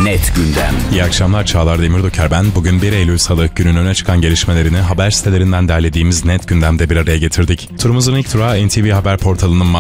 Net Gündem. İyi akşamlar, Çağlar Demirdoker ben. Bugün 1 Eylül Salı, günün öne çıkan gelişmelerini haber sitelerinden derlediğimiz Net Gündem'de bir araya getirdik. Turumuzun ilk durağı NTV Haber portalının